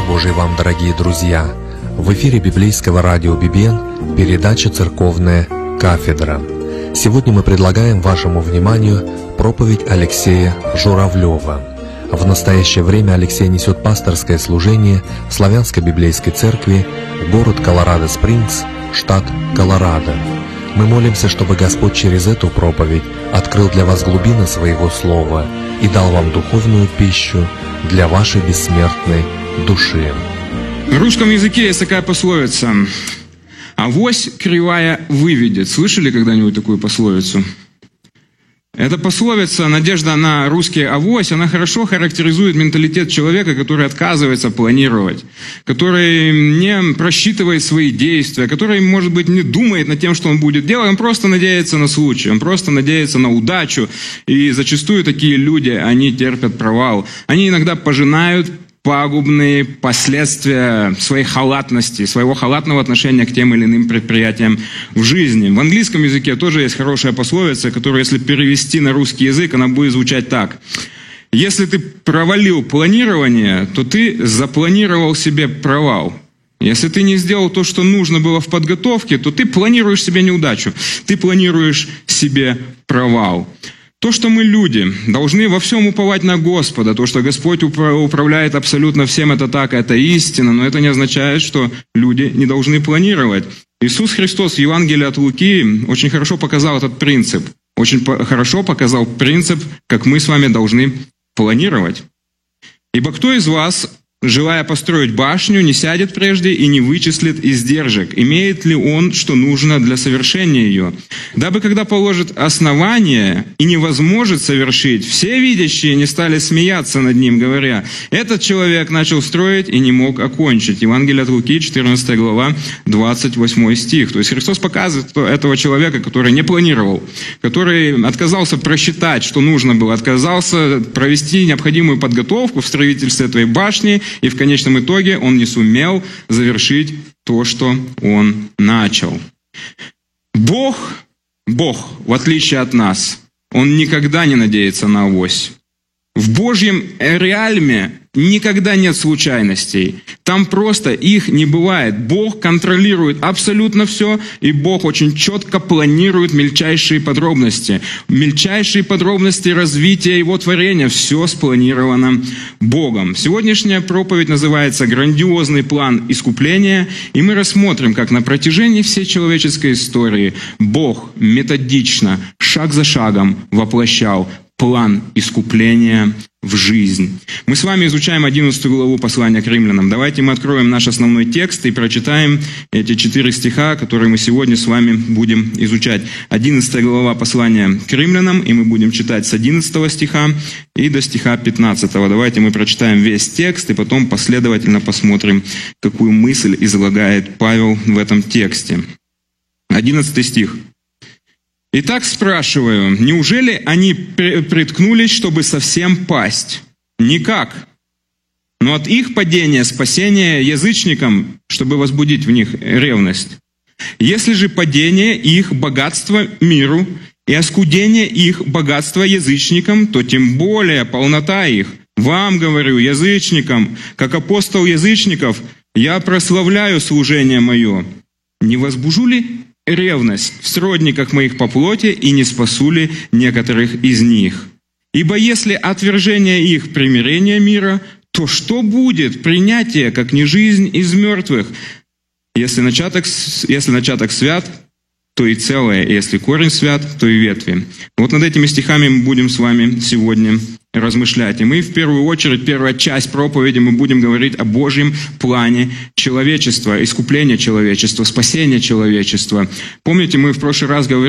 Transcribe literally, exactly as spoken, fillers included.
Божий вам, дорогие друзья! В эфире библейского радио «Бибен» передача «Церковная кафедра». Сегодня мы предлагаем вашему вниманию проповедь Алексея Журавлева. В настоящее время Алексей несет пасторское служение в Славянской библейской церкви, город Колорадо-Спрингс, штат Колорадо. Мы молимся, чтобы Господь через эту проповедь открыл для вас глубины Своего Слова и дал вам духовную пищу для вашей бессмертной души. В русском языке есть такая пословица: «Авось кривая выведет». Слышали когда-нибудь такую пословицу? Эта пословица, надежда на русский авось, она хорошо характеризует менталитет человека, который отказывается планировать, который не просчитывает свои действия, который, может быть, не думает над тем, что он будет делать, он просто надеется на случай, он просто надеется на удачу. И зачастую такие люди, они терпят провал. Они иногда пожинают пагубные последствия своей халатности, своего халатного отношения к тем или иным предприятиям в жизни. В английском языке тоже есть хорошая пословица, которую, если перевести на русский язык, она будет звучать так: если ты провалил планирование, то ты запланировал себе провал. Если ты не сделал то, что нужно было в подготовке, то ты планируешь себе неудачу, ты планируешь себе провал. То, что мы, люди, должны во всем уповать на Господа, то, что Господь управляет абсолютно всем, это так, это истина, но это не означает, что люди не должны планировать. Иисус Христос в Евангелии от Луки очень хорошо показал этот принцип, очень хорошо показал принцип, как мы с вами должны планировать. «Ибо кто из вас, желая построить башню, не сядет прежде и не вычислит издержек, имеет ли он, что нужно для совершения ее? Дабы, когда положит основание и не возможет совершить, все видящие не стали смеяться над ним, говоря: этот человек начал строить и не мог окончить». Евангелие от Луки, четырнадцатая глава, двадцать восьмой стих. То есть Христос показывает этого человека, который не планировал, который отказался просчитать, что нужно было, отказался провести необходимую подготовку в строительстве этой башни, и в конечном итоге он не сумел завершить то, что он начал. Бог, Бог, в отличие от нас, Он никогда не надеется на авось. В Божьем реальме никогда нет случайностей. Там просто их не бывает. Бог контролирует абсолютно все, и Бог очень четко планирует мельчайшие подробности. Мельчайшие подробности развития Его творения. Все спланировано Богом. Сегодняшняя проповедь называется «Грандиозный план искупления», и мы рассмотрим, как на протяжении всей человеческой истории Бог методично, шаг за шагом воплощал план искупления в жизнь. Мы с вами изучаем одиннадцатую главу послания к римлянам. Давайте мы откроем наш основной текст и прочитаем эти четыре стиха, которые мы сегодня с вами будем изучать. одиннадцатая глава послания к римлянам, и мы будем читать с одиннадцатого стиха и до стиха пятнадцатого. Давайте мы прочитаем весь текст и потом последовательно посмотрим, какую мысль излагает Павел в этом тексте. одиннадцатый стих. «Итак, спрашиваю, неужели они приткнулись, чтобы совсем пасть? Никак. Но от их падения спасение язычникам, чтобы возбудить в них ревность. Если же падение их богатства миру и оскудение их богатства язычникам, то тем более полнота их. Вам, говорю, язычникам, как апостол язычников, я прославляю служение мое. Не возбужу ли ревность в сродниках моих по плоти, и не спасу ли некоторых из них? Ибо если отвержение их примирение мира, то что будет принятие, как не жизнь из мертвых? Если начаток, если начаток свят, то и целое, и если корень свят, то и ветви». Вот над этими стихами мы будем с вами сегодня размышлять. И мы в первую очередь, первая часть проповеди, мы будем говорить о Божьем плане человечества, искупления человечества, спасения человечества. Помните, мы в прошлый раз говорили